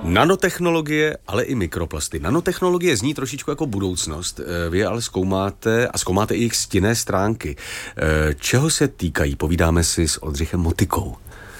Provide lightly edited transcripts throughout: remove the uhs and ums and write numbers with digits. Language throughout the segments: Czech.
Nanotechnologie, ale i mikroplasty. Nanotechnologie zní trošičku jako budoucnost. Vy ale zkoumáte i jejich stinné stránky. Čeho se týkají? Povídáme si s Oldřichem Motykou.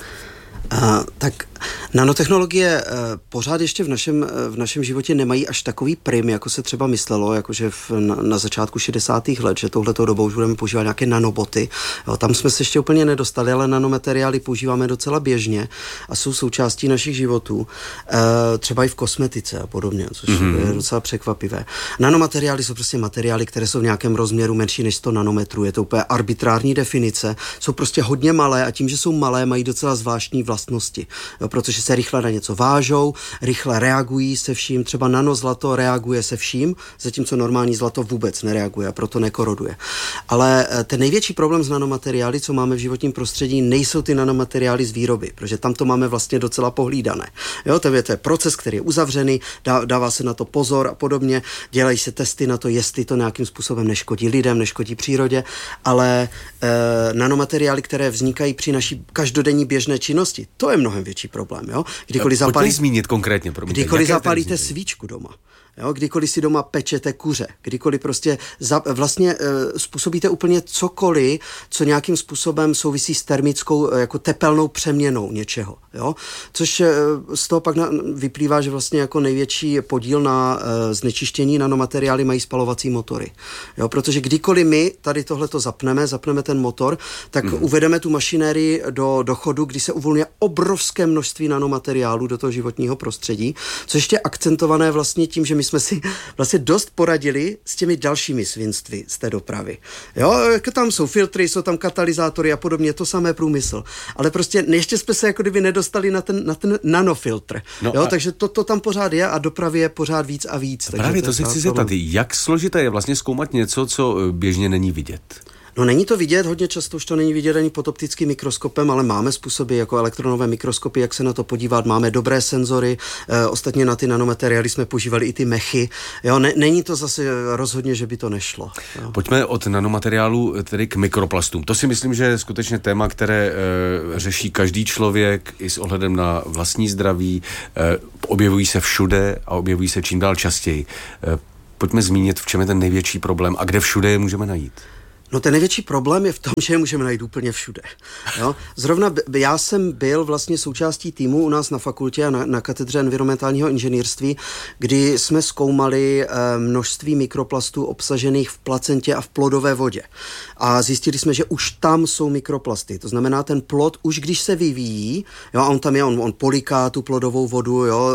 Tak nanotechnologie pořád ještě v našem životě nemají až takový prim, jako se třeba myslelo, jakože na začátku 60. let, že touhletou dobou už budeme používat nějaké nanoboty. Jo, tam jsme se ještě úplně nedostali, ale nanomateriály používáme docela běžně a jsou součástí našich životů. Třeba i v kosmetice a podobně, což je docela překvapivé. Nanomateriály jsou prostě materiály, které jsou v nějakém rozměru menší než 100 nanometrů. Je to úplně arbitrární definice. Jsou prostě hodně malé a tím, že jsou malé, mají docela zvláštní vlastnosti. Jo, protože se rychle na něco vážou, rychle reagují se vším, třeba nanozlato reaguje se vším, zatímco normální zlato vůbec nereaguje a proto nekoroduje. Ale ten největší problém s nanomateriály, co máme v životním prostředí, nejsou ty nanomateriály z výroby, protože tam to máme vlastně docela pohlídané. Jo, to je proces, který je uzavřený, dává se na to pozor a podobně, dělají se testy na to, jestli to nějakým způsobem neškodí lidem, neškodí přírodě, ale nanomateriály, které vznikají při naší každodenní běžné činnosti, to je mnohem větší problém. Jo? Pojďme zmínit konkrétně. Kdykoliv zapálíte svíčku doma, jo? Kdykoliv si doma pečete kuře, kdykoliv prostě vlastně způsobíte úplně cokoliv, co nějakým způsobem souvisí s termickou, jako tepelnou přeměnou něčeho. Jo? Což z toho pak vyplývá, že vlastně jako největší podíl na znečištění nanomateriály mají spalovací motory. Jo? Protože kdykoliv my tady tohleto zapneme ten motor, tak uvedeme tu mašinérii do chodu, kdy se uvolňuje obrovské množství nanomateriálů do toho životního prostředí, což ještě akcentované vlastně tím, že my jsme si vlastně dost poradili s těmi dalšími svinství z té dopravy. Jo, tam jsou filtry, jsou tam katalyzátory a podobně, to samé průmysl. Ale prostě ještě jsme se jako kdyby nedostali na ten nanofiltr. Jo, takže to tam pořád je a dopravy je pořád víc a víc. Právě to se chci zeptat, jak složité je vlastně zkoumat něco, co běžně není vidět? No není to vidět, hodně často už to není vidět ani pod optickým mikroskopem, ale máme způsoby jako elektronové mikroskopy, jak se na to podívat, máme dobré senzory, ostatně na ty nanomateriály jsme používali i ty mechy. Jo, není to zase rozhodně, že by to nešlo. Jo. Pojďme od nanomateriálů tedy k mikroplastům. To si myslím, že je skutečně téma, které řeší každý člověk i s ohledem na vlastní zdraví. Objevují se všude a objevují se čím dál častěji. Pojďme zmínit, v čem je ten největší problém a kde všude je můžeme najít. No ten největší problém je v tom, že je můžeme najít úplně všude. Jo? Zrovna já jsem byl vlastně součástí týmu u nás na fakultě a na katedře environmentálního inženýrství, kdy jsme zkoumali množství mikroplastů obsažených v placentě a v plodové vodě. A zjistili jsme, že už tam jsou mikroplasty. To znamená, ten plod už když se vyvíjí, jo, a on tam je, on poliká tu plodovou vodu, jo,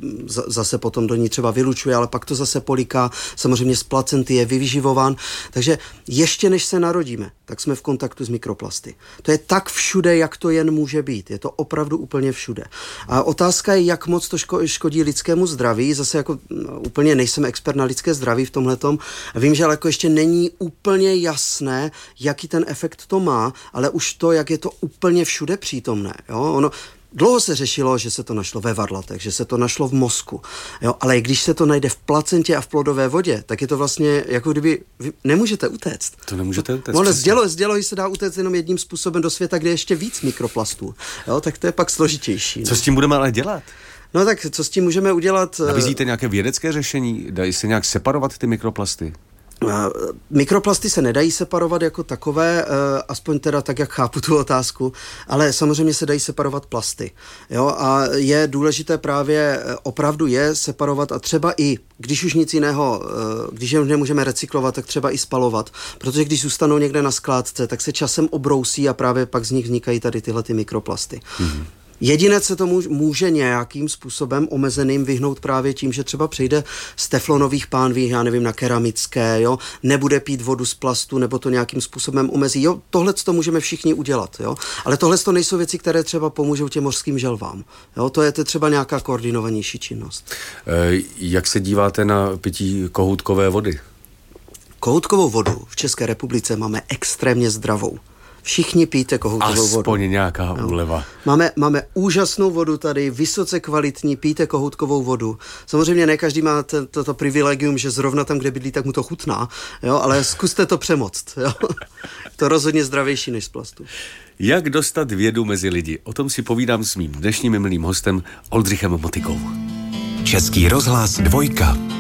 zase potom do ní třeba vylučuje, ale pak to zase poliká, samozřejmě z placenty je vyživován. Takže ještě než se narodíme, tak jsme v kontaktu s mikroplasty. To je tak všude, jak to jen může být. Je to opravdu úplně všude. A otázka je, jak moc to škodí lidskému zdraví. Zase jako úplně nejsem expert na lidské zdraví v tomhletom. Vím, že ale jako ještě není úplně jasné, jaký ten efekt to má, ale už to, jak je to úplně všude přítomné. Jo? Dlouho se řešilo, že se to našlo ve varlatech, že se to našlo v mozku. Jo? Ale když se to najde v placentě a v plodové vodě, tak je to vlastně jako kdyby vy nemůžete utéct. To nemůžete utéct. Ale z dělohy se dá utéct jenom jedním způsobem do světa, kde je ještě víc mikroplastů. Jo? Tak to je pak složitější. Co s tím budeme ale dělat? No tak co s tím můžeme udělat? Nabízíte nějaké vědecké řešení? Dají se nějak separovat ty mikroplasty? Mikroplasty se nedají separovat jako takové, aspoň teda tak, jak chápu tu otázku, ale samozřejmě se dají separovat plasty. Jo? A je důležité právě opravdu je separovat a třeba i, když už nic jiného, když je nemůžeme recyklovat, tak třeba i spalovat, protože když zůstanou někde na skládce, tak se časem obrousí a právě pak z nich vznikají tady tyhle ty mikroplasty. Mm-hmm. Jedinec se tomu může nějakým způsobem omezeným vyhnout právě tím, že třeba přejde z teflonových pánví, já nevím, na keramické, jo, nebude pít vodu z plastu, nebo to nějakým způsobem omezí. Jo, tohle to můžeme všichni udělat, jo. Ale tohle to nejsou věci, které třeba pomůžou těm mořským želvám. Jo, to je třeba nějaká koordinovanější činnost. Jak se díváte na pití kohoutkové vody? Kohoutkovou vodu v České republice máme extrémně zdravou. Všichni pijte kohoutovou vodu. Aspoň nějaká úleva. Máme úžasnou vodu tady, vysoce kvalitní, pijte kohoutkovou vodu. Samozřejmě ne každý má toto privilegium, že zrovna tam, kde bydlí, tak mu to chutná, jo? Ale zkuste to přemoct. Jo? To rozhodně zdravější než z plastu. Jak dostat vědu mezi lidi? O tom si povídám s mým dnešním milým hostem Oldřichem Motikou. Český rozhlas 2.